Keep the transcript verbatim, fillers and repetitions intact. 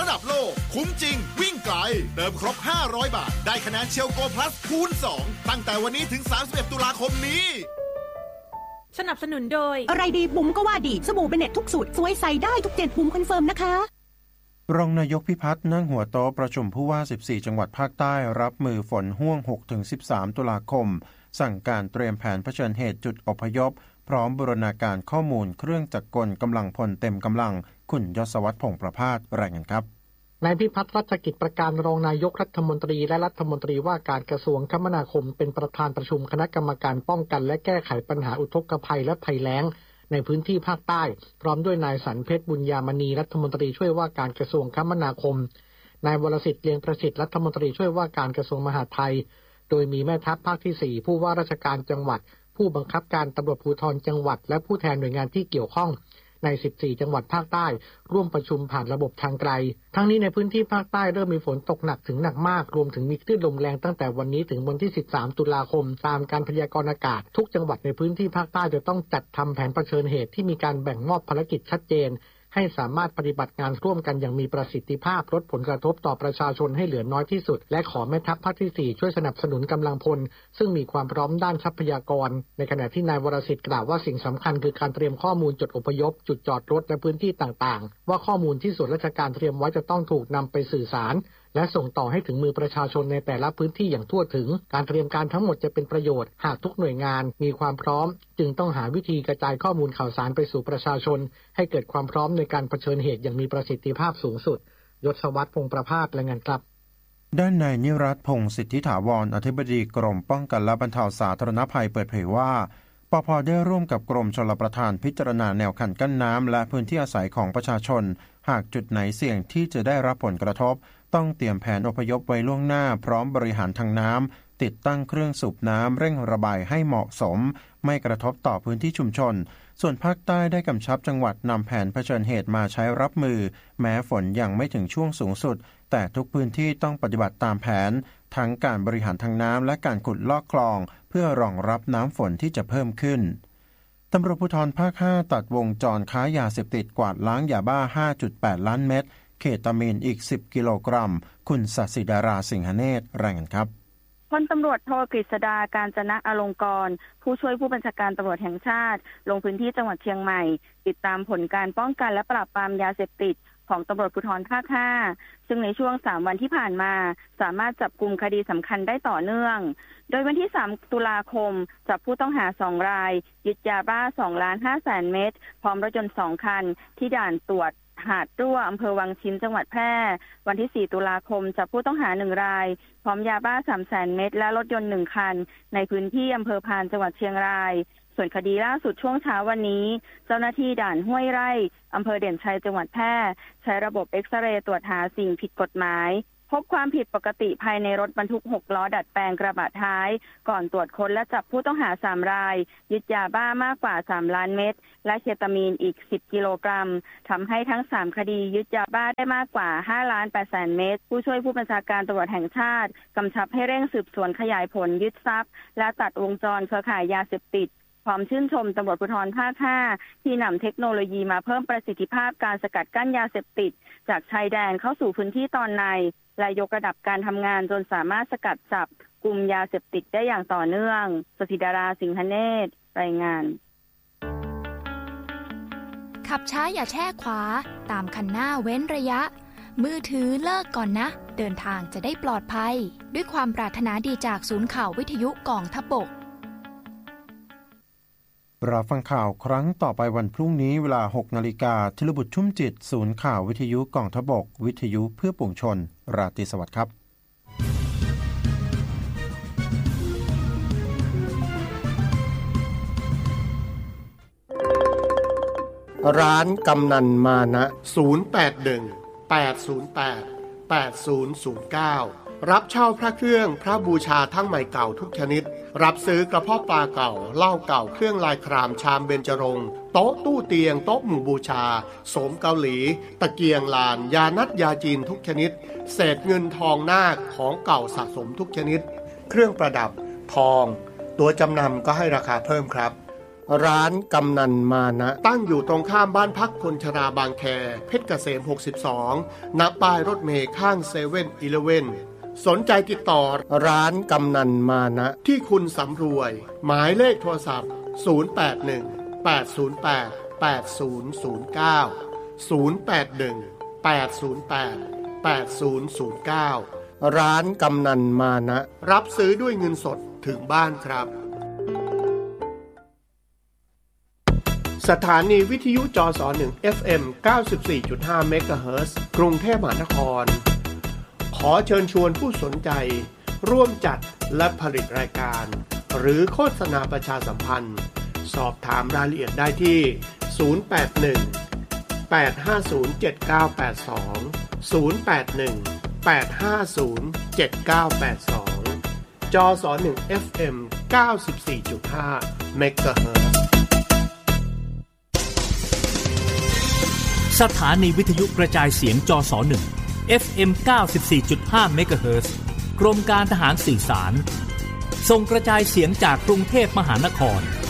ระดับโลกคุ้มจริงวิ่งไกลเติมครบห้าร้อยบาทได้คะแนนเชลโกพลัสคูณสองตั้งแต่วันนี้ถึงสามสิบเอ็ดตุลาคมนี้สนับสนุนโดยอะไรดีบุ๋มก็ว่าดีสบู่เบเน็ตทุกสูตรสวยใสได้ทุกเจ็ดบุ๋มคอนเฟิร์มนะคะรองนายกพิพัฒน์นั่งหัวโต๊ะประชุมผู้ว่าสิบสี่จังหวัดภาคใต้รับมือฝนห้วง หกถึงสิบสาม ตุลาคมสั่งการเตรียมแผนเผชิญเหตุจุดอพยพพร้อมบูรณาการข้อมูลเครื่องจักรกลกำลังพลเต็มกำลังคุณยศวัฒน์พงษ์ประภาสรายงานครับนายพิพัฒน์รัชกิจประการรองนายกรัฐมนตรีและรัฐมนตรีว่าการกระทรวงคมนาคมเป็นประธานประชุมคณะกรรมการป้องกันและแก้ไขปัญหาอุทกภัยและภัยแล้งในพื้นที่ภาคใต้พร้อมด้วยนายสันเพชรบุญญามณีรัฐมนตรีช่วยว่าการกระทรวงคมนาคมนายวรสิทธิ์เลียงประสิทธิ์รัฐมนตรีช่วยว่าการกระทรวงมหาดไทยโดยมีแม่ทัพภาคที่สี่ผู้ว่าราชการจังหวัดผู้บังคับการตำรวจภูธรจังหวัดและผู้แทนหน่วยงานที่เกี่ยวข้องในสิบสี่จังหวัดภาคใต้ร่วมประชุมผ่านระบบทางไกลทั้งนี้ในพื้นที่ภาคใต้เริ่มมีฝนตกหนักถึงหนักมากรวมถึงมีคลื่นลมแรงตั้งแต่วันนี้ถึงวันที่สิบสามตุลาคมตามการพยากรณ์อากาศทุกจังหวัดในพื้นที่ภาคใต้จะต้องจัดทำแผนเผชิญเหตุที่มีการแบ่งมอบภารกิจชัดเจนให้สามารถปฏิบัติงานร่วมกันอย่างมีประสิทธิภาพลดผลกระทบต่อประชาชนให้เหลือน้อยที่สุดและขอแม่ทัพภาคที่สี่ช่วยสนับสนุนกำลังพลซึ่งมีความพร้อมด้านทรัพยากรในขณะที่นายวรสิทธิ์กล่าวว่าสิ่งสำคัญคือการเตรียมข้อมูลจุดอพยพจุดจอดรถและพื้นที่ต่างๆว่าข้อมูลที่ส่วนราชการเตรียมไว้จะต้องถูกนำไปสื่อสารและส่งต่อให้ถึงมือประชาชนในแต่ละพื้นที่อย่างทั่วถึงการเตรียมการทั้งหมดจะเป็นประโยชน์หากทุกหน่วยงานมีความพร้อมจึงต้องหาวิธีกระจายข้อมูลข่าวสารไปสู่ประชาชนให้เกิดความพร้อมในการเผชิญเหตุอย่างมีประสิทธิภาพสูงสุดยศวัฒน์พงษ์ประภาสรายงานครับด้านนายนิรัตน์พงษ์สิทธิถาวรอธิบดีกรมป้องกันและบรรเทาสาธารณภัยเปิดเผยว่าปภ.ได้ร่วมกับกรมชลประทานพิจารณาแนวคันกั้นน้ำและพื้นที่อาศัยของประชาชนหากจุดไหนเสี่ยงที่จะได้รับผลกระทบต้องเตรียมแผนอพยพไว้ล่วงหน้าพร้อมบริหารทางน้ำติดตั้งเครื่องสูบน้ำเร่งระบายให้เหมาะสมไม่กระทบต่อพื้นที่ชุมชนส่วนภาคใต้ได้กำชับจังหวัดนำแผนเผชิญเหตุมาใช้รับมือแม้ฝนยังไม่ถึงช่วงสูงสุดแต่ทุกพื้นที่ต้องปฏิบัติตามแผนทั้งการบริหารทางน้ำและการขุดลอกคลองเพื่อรองรับน้ำฝนที่จะเพิ่มขึ้นตำรวจภูธรภาคห้าตัดวงจรค้ายาเสพติดกวาดล้างยาบ้า ห้าจุดแปด ล้านเม็ดเคตามีนอีกสิบกิโลกรัมคุณศศิดาราสิงหเนตรรายงานครับพลตำรวจโทกฤษดาการจนะอลงกรณ์ผู้ช่วยผู้บัญชาการตำรวจแห่งชาติลงพื้นที่จังหวัดเชียงใหม่ติดตามผลการป้องกันและปราบปรามยาเสพติดของตำรวจภูธรภาคห้าซึ่งในช่วงสามวันที่ผ่านมาสามารถจับกุมคดีสำคัญได้ต่อเนื่องโดยวันที่สามตุลาคมจับผู้ต้องหาสองรายยึดยาบ้าสองล้านห้าแสนเม็ดพร้อมรถยนต์สองคันที่ด่านตรวจหาดรั่วอำเภอวังชิ้นจังหวัดแพร่วันที่สี่ตุลาคมจับผู้ต้องหาหนึ่งรายพร้อมยาบ้า สามแสนเม็ดและรถยนต์หนึ่งคันในพื้นที่อำเภอพานจังหวัดเชียงรายส่วนคดีล่าสุดช่วงเช้าวันนี้เจ้าหน้าที่ด่านห้วยไร่อำเภอเด่นชัยจังหวัดแพร่ใช้ระบบเอ็กซเรย์ตรวจหาสิ่งผิดกฎหมายพบความผิดปกติภายในรถบรรทุกหกล้อดัดแปลงกระบะท้ายก่อนตรวจค้นและจับผู้ต้องหาสามรายยึดยาบ้ามากกว่าสามล้านเม็ดและเคตามีนอีกสิบกิโลกรัมทำให้ทั้งสามคดียึดยาบ้าได้มากกว่าห้าล้านแปดแสนเม็ดผู้ช่วยผู้บัญชาการตำรวจแห่งชาติกำชับให้เร่งสืบสวนขยายผลยึดทรัพย์และตัดวงจรเครือข่ายยาเสพติดพร้อมชื่นชมตำรวจภูธรภาคห้าที่นำเทคโนโลยีมาเพิ่มประสิทธิภาพการสกัดกั้นยาเสพติดจากชายแดนเข้าสู่พื้นที่ตอนในและยกระดับการทำงานจนสามารถสกัดจับกลุ่มยาเสพติดได้อย่างต่อเนื่องศศิดาราสิงหเนตรรายงานขับช้าอย่าแช่ขวาตามคันหน้าเว้นระยะมือถือเลิกก่อนนะเดินทางจะได้ปลอดภัยด้วยความปรารถนาดีจากศูนย์ข่าววิทยุกองทัพบกรอฟังข่าวครั้งต่อไปวันพรุ่งนี้เวลา หกนาฬิกา ธิรบุตรชุ่มจิตศูนย์ข่าววิทยุกองทัพบกวิทยุเพื่อปวงชนราตรีสวัสดิ์ครับร้านกำนันมานะศูนย์ แปด หนึ่ง แปด ศูนย์ แปด แปด ศูนย์ ศูนย์ เก้ารับเช่าพระเครื่องพระบูชาทั้งใหม่เก่าทุกชนิดรับซื้อกระเพาะปลาเก่าเหล้าเก่าเครื่องลายครามชามเบญจรงค์โต๊ะตู้เตียงโต๊ะหมู่บูชาโสมเกาหลีตะเกียงลานยานัดยาจีนทุกชนิดเศษเงินทองนาคของเก่าสะสมทุกชนิดเครื่องประดับทองตัวจำนำก็ให้ราคาเพิ่มครับร้านกำนันมานะตั้งอยู่ตรงข้ามบ้านพักคนชราบางแคเพชรเกษมหกสิบสองณป้ายรถเมล์ข้างเซเว่นอีเลฟเว่นสนใจติดต่อร้านกำนันมานะที่คุณสำรวยหมายเลขโทรศัพท์ศูนย์ แปด หนึ่ง แปด ศูนย์ แปด แปด ศูนย์ ศูนย์ เก้า ศูนย์ แปด หนึ่ง แปด ศูนย์ แปด แปด ศูนย์ ศูนย์ เก้าร้านกำนันมานะรับซื้อด้วยเงินสดถึงบ้านครับสถานีวิทยุจสหนึ่ง เอฟ เอ็ม เก้าสิบสี่จุดห้า เมกะเฮิรตซ์กรุงเทพมหานครขอเชิญชวนผู้สนใจร่วมจัดและผลิตรายการหรือโฆษณาประชาสัมพันธ์สอบถามรายละเอียดได้ที่ศูนย์ แปด หนึ่ง แปด ห้า ศูนย์ เจ็ด เก้า แปด สอง ศูนย์ แปด หนึ่ง แปด ห้า ศูนย์ เจ็ด เก้า แปด สองจสหนึ่ง เอฟ เอ็ม เก้าสิบสี่จุดห้า เมกะเฮิรตซ์สถานีวิทยุกระจายเสียงจสหนึ่ง เอฟ เอ็ม เก้าสิบสี่จุดห้า เมกะเฮิรตซ์กรมการทหารสื่อสารส่งกระจายเสียงจากกรุงเทพมหานคร